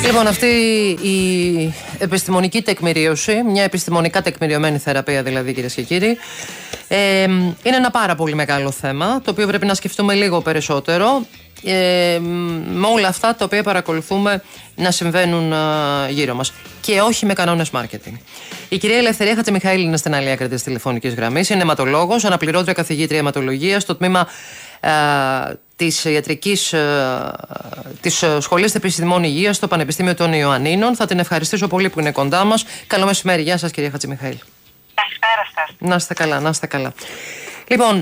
Λοιπόν, αυτή η επιστημονική τεκμηρίωση, μια επιστημονικά τεκμηριωμένη θεραπεία δηλαδή, κυρίες και κύριοι, είναι ένα πάρα πολύ μεγάλο θέμα, το οποίο πρέπει να σκεφτούμε λίγο περισσότερο με όλα αυτά τα οποία παρακολουθούμε να συμβαίνουν γύρω μας και όχι με κανόνες marketing. Η κυρία Ελευθερία Χατζημιχαήλ είναι στην άλλη άκρη της τηλεφωνικής γραμμής, είναι αιματολόγος, αναπληρώτρια καθηγήτρια αιματολογίας στο τμήμα της ιατρικής της Σχολής Επιστημών Υγείας στο Πανεπιστήμιο των Ιωαννίνων. Θα την ευχαριστήσω πολύ που είναι κοντά μας. Καλό μεσημέρι. Γεια σας, κυρία Χατζημιχαήλ. Καλησπέρα σας. Να είστε καλά, να είστε καλά. Λοιπόν,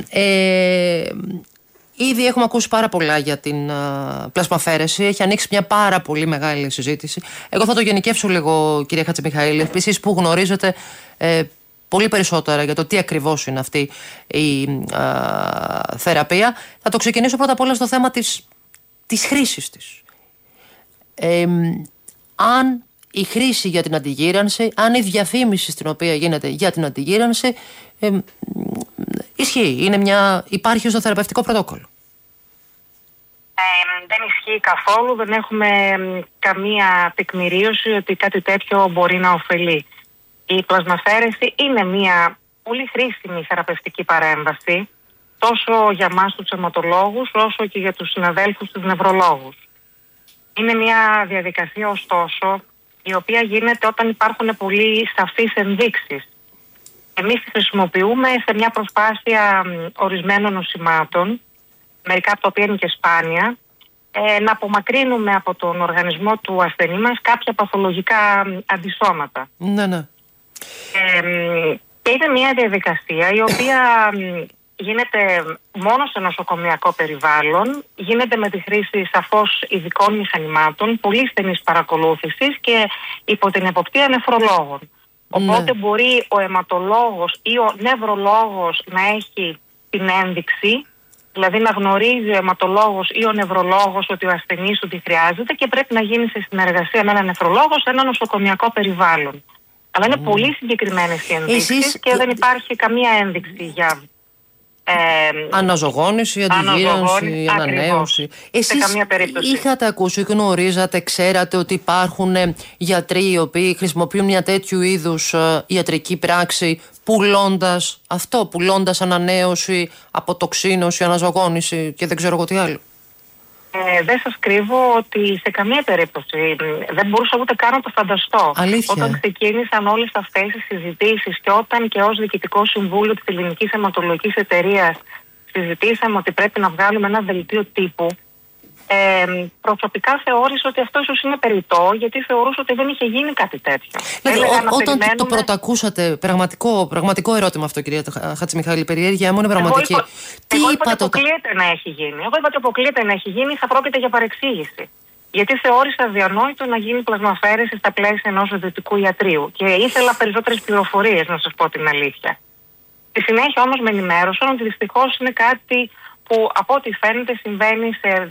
ήδη έχουμε ακούσει πάρα πολλά για την πλασμαφαίρεση. Έχει ανοίξει μια πάρα πολύ μεγάλη συζήτηση. Εγώ θα το γενικεύσω λίγο, κυρία Χατζημιχαήλ, επίσης που γνωρίζετε πολύ περισσότερα για το τι ακριβώς είναι αυτή η θεραπεία. Θα το ξεκινήσω πρώτα απ' όλα στο θέμα της χρήσης της. Αν η χρήση για την αντιγύρανση, αν η διαφήμιση στην οποία γίνεται για την αντιγύρανση ισχύει, υπάρχει στο θεραπευτικό πρωτόκολλο. Δεν ισχύει καθόλου, δεν έχουμε καμία τεκμηρίωση ότι κάτι τέτοιο μπορεί να ωφελεί. Η πλασμαφαίρεση είναι μια πολύ χρήσιμη θεραπευτική παρέμβαση τόσο για μας τους αιματολόγους όσο και για τους συναδέλφους τους νευρολόγους. Είναι μια διαδικασία ωστόσο η οποία γίνεται όταν υπάρχουν πολύ σαφείς ενδείξεις. Εμείς τη χρησιμοποιούμε σε μια προσπάθεια ορισμένων νοσημάτων, μερικά από τα οποία είναι και σπάνια, να απομακρύνουμε από τον οργανισμό του ασθενή μας κάποια παθολογικά αντισώματα. Ναι. Και είναι μια διαδικασία η οποία γίνεται μόνο σε νοσοκομιακό περιβάλλον, γίνεται με τη χρήση σαφώς ειδικών μηχανημάτων, πολύ στενής παρακολούθησης και υπό την εποπτεία νεφρολόγων. Οπότε μπορεί ο αιματολόγος ή ο νευρολόγος να έχει την ένδειξη, δηλαδή να γνωρίζει ο αιματολόγος ή ο νευρολόγος ότι ο ασθενής του τι χρειάζεται και πρέπει να γίνει σε συνεργασία με έναν νεφρολόγο σε ένα νοσοκομιακό περιβάλλον. Αλλά είναι πολύ συγκεκριμένες οι ενδείξεις και δεν υπάρχει καμία ένδειξη για αναζωγόνηση, αντιγύρανση, ανανέωση. Εσείς είχατε ακούσει, γνωρίζατε, ξέρατε ότι υπάρχουν γιατροί οι οποίοι χρησιμοποιούν μια τέτοιου είδους ιατρική πράξη πουλώντας ανανέωση, αποτοξίνωση, αναζωγόνηση και δεν ξέρω εγώ τι άλλο? Δεν σας κρύβω ότι σε καμία περίπτωση δεν μπορούσα ούτε καν να το φανταστώ. Αλήθεια. Όταν ξεκίνησαν όλες αυτές οι συζητήσεις και όταν και ως Διοικητικό Συμβούλιο της Ελληνικής Αιματολογικής Εταιρείας συζητήσαμε ότι πρέπει να βγάλουμε ένα δελτίο τύπου, προσωπικά θεώρησα ότι αυτό ίσως είναι περιττό, γιατί θεωρούσα ότι δεν είχε γίνει κάτι τέτοιο. Όταν το πρωτακούσατε, πραγματικό ερώτημα αυτό, κυρία Χατζημιχαήλ, η περιέργεια μου είναι πραγματική. Εγώ είπα ότι αποκλείεται να έχει γίνει. Εγώ είπα ότι αποκλείεται να έχει γίνει, θα πρόκειται για παρεξήγηση. Γιατί θεώρησα διανόητο να γίνει πλασμαφαίρεση στα πλαίσια ενός ιδιωτικού ιατρείου. Και ήθελα περισσότερες πληροφορίες, να σας πω την αλήθεια. Στη συνέχεια όμως με ενημέρωσαν ότι δυστυχώς είναι κάτι που από ό,τι φαίνεται συμβαίνει σε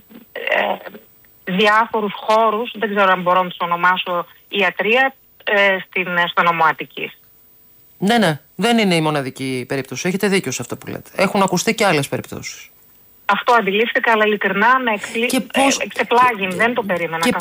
διάφορους χώρους, δεν ξέρω αν μπορώ να τους ονομάσω ιατρία, στο νομό Αττικής. Ναι, δεν είναι η μοναδική περίπτωση. Έχετε δίκιο σε αυτό που λέτε. Έχουν ακουστεί και άλλες περιπτώσεις. Αυτό αντιλήφθηκα, αλλά ειλικρινά με εξεπλάγει, δεν το περίμενα. Και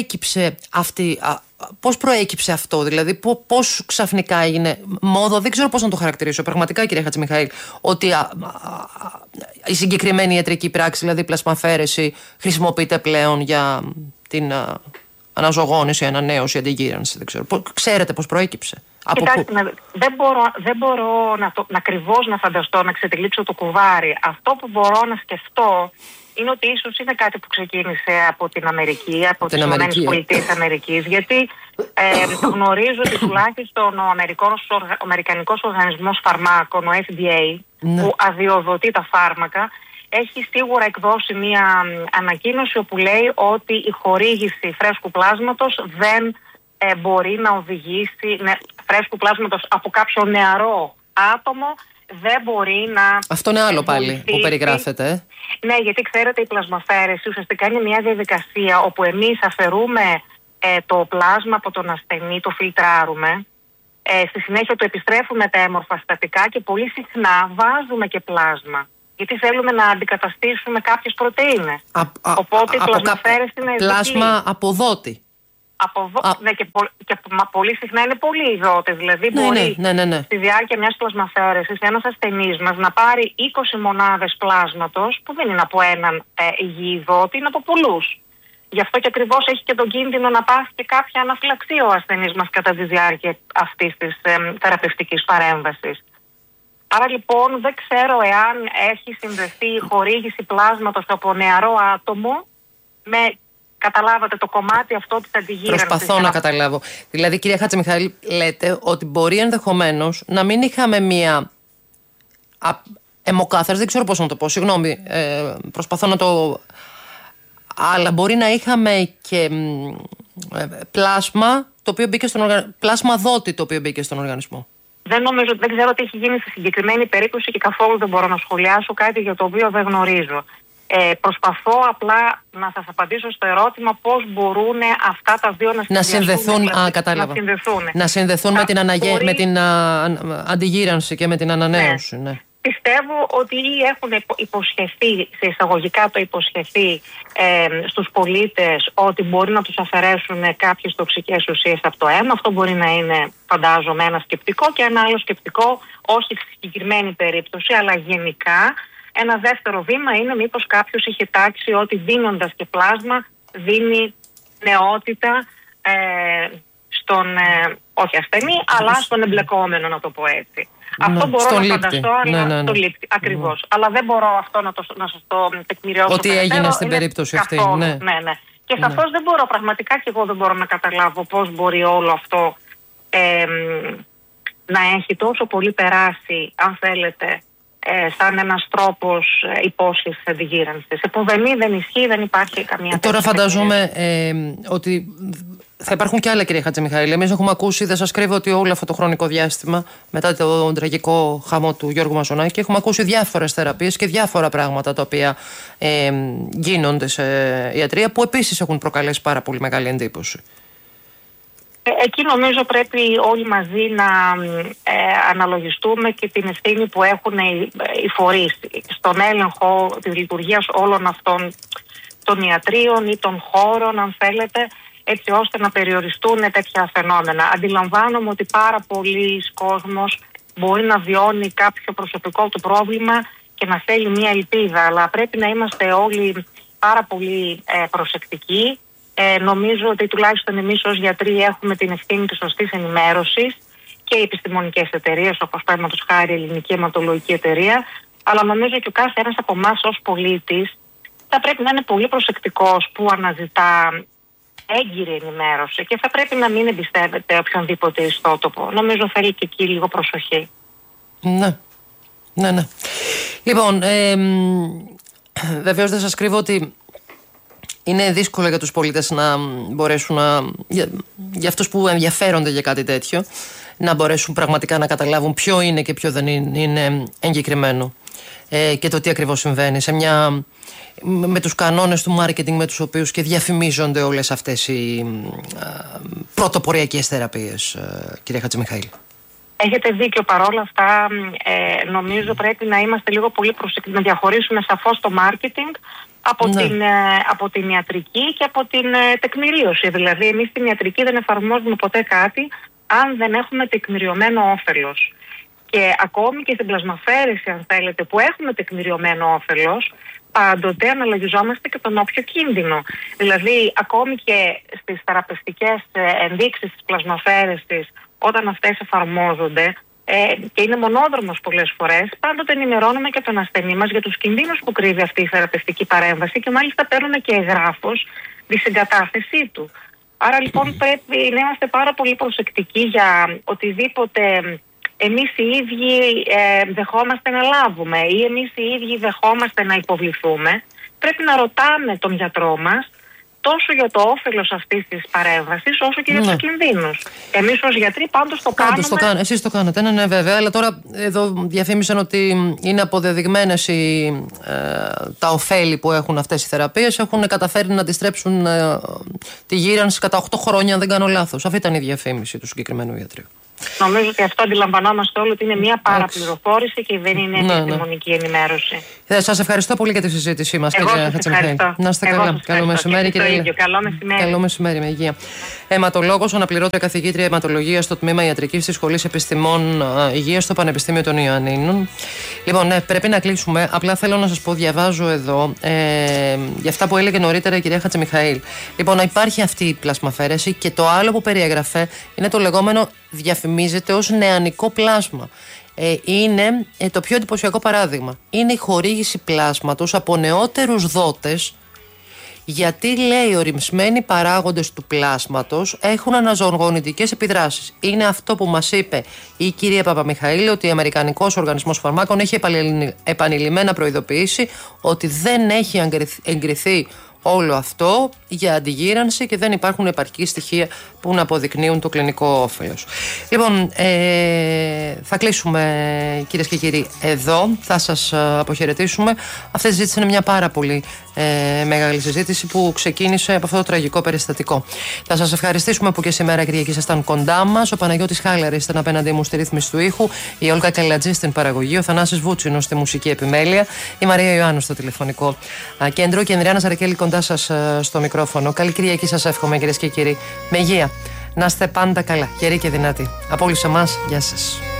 πώς προέκυψε αυτό, δηλαδή πώς ξαφνικά έγινε μόδο, δεν ξέρω πώς να το χαρακτηρίσω πραγματικά, κυρία Χατζημιχαήλ, ότι η συγκεκριμένη ιατρική πράξη, δηλαδή η πλασμαφαίρεση, χρησιμοποιείται πλέον για την αναζωγόνηση, ανανέωση, αντιγύρανση, δεν ξέρω. Ξέρετε πώς προέκυψε? Κοιτάξτε, δεν μπορώ ακριβώς να φανταστώ, να ξετυλίξω το κουβάρι. Αυτό που μπορώ να σκεφτώ είναι ότι ίσως είναι κάτι που ξεκίνησε από την Αμερική, από τις ΗΠΑ, γιατί γνωρίζω ότι τουλάχιστον ο Αμερικανικός Οργανισμός Φαρμάκων, ο FDA, που αδειοδοτεί τα φάρμακα, έχει σίγουρα εκδώσει μια ανακοίνωση όπου λέει ότι η χορήγηση φρέσκου πλάσματος δεν μπορεί να οδηγήσει, φρέσκου πλάσματος από κάποιο νεαρό άτομο, δεν μπορεί να... Αυτό είναι άλλο πάλι που περιγράφεται. Ναι, γιατί ξέρετε, η πλασμαφαίρεση ουσιαστικά είναι μια διαδικασία όπου εμείς αφαιρούμε το πλάσμα από τον ασθενή, το φιλτράρουμε, στη συνέχεια το επιστρέφουμε τα έμορφα συστατικά και πολύ συχνά βάζουμε και πλάσμα. Γιατί θέλουμε να αντικαταστήσουμε κάποιες πρωτεΐνες. Οπότε η πλασμαφαίρεση είναι πλάσμα αποδότη. Ναι, και πολύ συχνά είναι πολλοί ειδότες. Δηλαδή, μπορεί στη διάρκεια μιας πλασμαφαίρεσης ένας ασθενής μας να πάρει 20 μονάδες πλάσματος, που δεν είναι από έναν υγιή ειδότη, είναι από πολλούς. Γι' αυτό και ακριβώς έχει και τον κίνδυνο να πάθει και κάποια αναφυλαξία ο ασθενής μας κατά τη διάρκεια αυτής της θεραπευτικής παρέμβασης. Άρα λοιπόν δεν ξέρω εάν έχει συνδεθεί η χορήγηση πλάσματος από νεαρό άτομο με, καταλάβατε, το κομμάτι αυτό της αντιγύρανσης. Προσπαθώ να καταλάβω. Δηλαδή, κυρία Χατζημιχαήλ, λέτε ότι μπορεί ενδεχομένως να μην είχαμε μία αιμοκάθαρση, δεν ξέρω πώς να το πω, συγγνώμη, προσπαθώ να το... Αλλά μπορεί να είχαμε και πλάσμα το οποίο μπήκε στον πλάσμα δότη το οποίο μπήκε στον οργανισμό. Δεν ξέρω τι έχει γίνει στη συγκεκριμένη περίπτωση και καθόλου δεν μπορώ να σχολιάσω κάτι για το οποίο δεν γνωρίζω. Προσπαθώ απλά να σας απαντήσω στο ερώτημα πώς μπορούν αυτά τα δύο να συνδεθούν. Κατάλαβα. Να συνδεθούν με την αντιγύρανση και με την ανανέωση. Ναι. Πιστεύω ότι έχουν υποσχεθεί, σε εισαγωγικά το υποσχεθεί στους πολίτες ότι μπορεί να τους αφαιρέσουν κάποιες τοξικές ουσίες από το αίμα. Αυτό μπορεί να είναι, φαντάζομαι, ένα σκεπτικό, και ένα άλλο σκεπτικό, όχι στη συγκεκριμένη περίπτωση, αλλά γενικά. Ένα δεύτερο βήμα είναι μήπως κάποιος είχε τάξει ότι δίνοντας και πλάσμα δίνει νεότητα στον όχι ασθενή, αλλά στον εμπλεκόμενο, να το πω έτσι. Αυτό μπορώ να φανταστώ, αλλά το λήπτη. Ακριβώς. Αλλά δεν μπορώ αυτό να σας το τεκμηριώσω. Ότι έγινε στην περίπτωση αυτή. Ναι. Και σαφώς δεν μπορώ, πραγματικά και εγώ δεν μπορώ να καταλάβω πώς μπορεί όλο αυτό να έχει τόσο πολύ περάσει, αν θέλετε, σαν ένας τρόπος υπόσχεσης αντιγύρανσης. Επουδενή δεν ισχύει, δεν υπάρχει καμία. Τώρα φανταζόμαι ότι θα υπάρχουν και άλλα, κυρία Χατζημιχαήλ. Εμείς έχουμε ακούσει, δεν σας κρύβω, ότι όλο αυτό το χρονικό διάστημα, μετά τον τραγικό χαμό του Γιώργου Μαζονάκη, έχουμε ακούσει διάφορες θεραπείες και διάφορα πράγματα τα οποία γίνονται σε ιατρία, που επίσης έχουν προκαλέσει πάρα πολύ μεγάλη εντύπωση. Εκεί νομίζω πρέπει όλοι μαζί να αναλογιστούμε και την ευθύνη που έχουν οι φορείς στον έλεγχο της λειτουργίας όλων αυτών των ιατρίων ή των χώρων, αν θέλετε, έτσι ώστε να περιοριστούν τέτοια φαινόμενα. Αντιλαμβάνομαι ότι πάρα πολλοί κόσμος μπορεί να βιώνει κάποιο προσωπικό του πρόβλημα και να θέλει μια ελπίδα, αλλά πρέπει να είμαστε όλοι πάρα πολύ προσεκτικοί. Νομίζω ότι τουλάχιστον εμείς ως γιατροί έχουμε την ευθύνη της σωστής ενημέρωσης, και οι επιστημονικές εταιρείες, όπως παραδείγματος χάρη η Ελληνική Αιματολογική Εταιρεία, αλλά νομίζω και ο κάθε ένας από εμάς ως πολίτης θα πρέπει να είναι πολύ προσεκτικός που αναζητά έγκυρη ενημέρωση και θα πρέπει να μην εμπιστεύεται οποιονδήποτε ιστότοπο. Νομίζω θέλει και εκεί λίγο προσοχή. Ναι. Λοιπόν, βεβαίως δεν σας κρύβω ότι είναι δύσκολο για τους πολίτες να μπορέσουν για αυτούς που ενδιαφέρονται για κάτι τέτοιο, να μπορέσουν πραγματικά να καταλάβουν ποιο είναι και ποιο δεν είναι εγκεκριμένο και το τι ακριβώς συμβαίνει με τους κανόνες του marketing με τους οποίους και διαφημίζονται όλες αυτές οι πρωτοποριακές θεραπείες, κυρία Χατζημιχαήλ. Έχετε δίκιο. Παρόλα αυτά, νομίζω πρέπει να είμαστε λίγο πολύ προσεκτικοί, να διαχωρίσουμε σαφώς το marketing από την ιατρική και από την τεκμηρίωση. Δηλαδή, εμείς στην ιατρική δεν εφαρμόζουμε ποτέ κάτι αν δεν έχουμε τεκμηριωμένο όφελος. Και ακόμη και στην πλασμαφέρηση, αν θέλετε, που έχουμε τεκμηριωμένο όφελος, πάντοτε αναλογιζόμαστε και τον όποιο κίνδυνο. Δηλαδή, ακόμη και στις θεραπευτικές ενδείξεις της πλασμαφέρεσης, όταν αυτές εφαρμόζονται, και είναι μονόδρομος πολλές φορές, πάντοτε ενημερώνουμε και τον ασθενή μας για τους κινδύνους που κρύβει αυτή η θεραπευτική παρέμβαση και μάλιστα παίρνουμε και εγγράφος τη συγκατάθεσή του. Άρα λοιπόν πρέπει να είμαστε πάρα πολύ προσεκτικοί για οτιδήποτε εμείς οι ίδιοι δεχόμαστε να λάβουμε ή εμείς οι ίδιοι δεχόμαστε να υποβληθούμε. Πρέπει να ρωτάμε τον γιατρό μας τόσο για το όφελος αυτής της παρέμβασης, όσο και για τους κινδύνους. Εμείς ως γιατροί πάντως το κάνουμε. Εσείς το κάνετε, ναι, βέβαια. Αλλά τώρα εδώ διαφήμισαν ότι είναι αποδεδειγμένες τα ωφέλη που έχουν αυτές οι θεραπείες. Έχουν καταφέρει να αντιστρέψουν τη γύρανση κατά 8 χρόνια, αν δεν κάνω λάθος. Αυτή ήταν η διαφήμιση του συγκεκριμένου γιατρίου. Νομίζω ότι αυτό αντιλαμβανόμαστε όλοι ότι είναι μια παραπληροφόρηση και δεν είναι επιστημονική ενημέρωση. Σας ευχαριστώ πολύ για τη συζήτησή μας, κυρία Χατζημιχαήλ. Να είστε καλά. Καλό μεσημέρι, κύριε. Καλό μεσημέρι, με υγεία. Αιματολόγος, αναπληρώτρια καθηγήτρια αιματολογίας στο τμήμα Ιατρικής της Σχολής Επιστημών Υγείας στο Πανεπιστήμιο των Ιωαννίνων. Λοιπόν, ναι, πρέπει να κλείσουμε. Απλά θέλω να σας πω, διαβάζω εδώ για αυτά που έλεγε νωρίτερα η κυρία Χατζημιχαήλ. Λοιπόν, υπάρχει αυτή η πλασμαφαίρεση και το άλλο που περιέγραφε είναι το λεγόμενο, διαφημίζεται ως νεανικό πλάσμα. Είναι το πιο εντυπωσιακό παράδειγμα. Είναι η χορήγηση πλάσματος από νεότερους δότες, γιατί λέει ορισμένοι παράγοντες του πλάσματος έχουν αναζωογονητικές επιδράσεις. Είναι αυτό που μας είπε η κυρία Παπαμιχαήλ, ότι ο Αμερικανικός Οργανισμός Φαρμάκων έχει επανειλημμένα προειδοποιήσει ότι δεν έχει εγκριθεί όλο αυτό για αντιγύρανση και δεν υπάρχουν επαρκή στοιχεία που να αποδεικνύουν το κλινικό όφελος. Λοιπόν, θα κλείσουμε, κυρίες και κύριοι, εδώ. Θα σας αποχαιρετήσουμε. Αυτή η συζήτηση είναι μια πάρα πολύ μεγάλη συζήτηση που ξεκίνησε από αυτό το τραγικό περιστατικό. Θα σας ευχαριστήσουμε που και σήμερα, Κυριακή, ήσασταν κοντά μας. Ο Παναγιώτης Χάλαρης ήταν απέναντί μου στη ρύθμιση του ήχου, η Όλγα Καλατζή στην παραγωγή, ο Θανάσης Βούτσινος στη μουσική επιμέλεια, η Μαρία Ιωάννου στο τηλεφωνικό κέντρο και η Ανδριάννα Ζαρακέλη κοντά σας στο μικρόφωνο. Καλή Κυριακή σας εύχομαι, κυρίες και κύριοι. Με υγεία. Να είστε πάντα καλά, γεροί και δυνατοί. Από όλους εμάς, γεια σας.